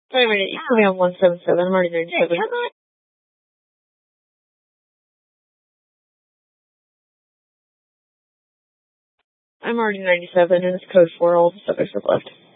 Wait a minute, you put me on 177. I'm already 97. I'm already 97, and it's code 4, all the stuff I said left.